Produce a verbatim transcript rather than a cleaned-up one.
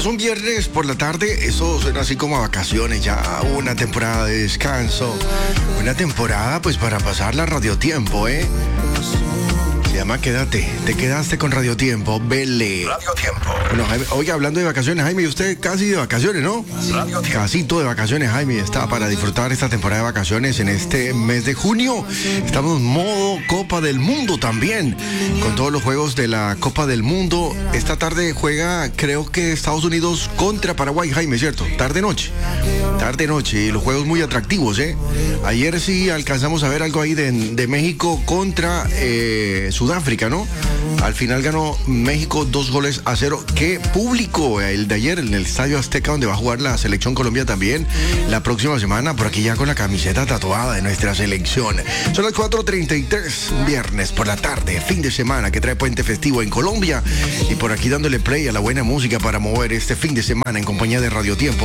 un viernes por la tarde, eso suena así como a vacaciones, ya una temporada de descanso, una temporada pues para pasar la radiotiempo, ¿eh? Se llama Quédate, te quedaste con Radiotiempo, vele. Radiotiempo. Bueno, Jaime, oiga, hablando de vacaciones, Jaime, y usted casi de vacaciones, ¿no? Radiotiempo. Casito de vacaciones, Jaime, está para disfrutar esta temporada de vacaciones en este mes de junio. Estamos en modo Copa del Mundo también, con todos los juegos de la Copa del Mundo. Esta tarde juega, creo que Estados Unidos contra Paraguay, Jaime, ¿cierto? Tarde-noche, tarde-noche, y los juegos muy atractivos, ¿eh? Ayer sí alcanzamos a ver algo ahí de, de México contra eh, Sudáfrica, ¿no? Al final ganó México dos goles a cero. ¡Qué público! El de ayer en el Estadio Azteca, donde va a jugar la Selección Colombia también la próxima semana, por aquí ya con la camiseta tatuada de nuestra selección. Son las cuatro treinta y tres, viernes por la tarde, fin de semana que trae puente festivo en Colombia, y por aquí dándole play a la buena música para mover este fin de semana en compañía de Radiotiempo.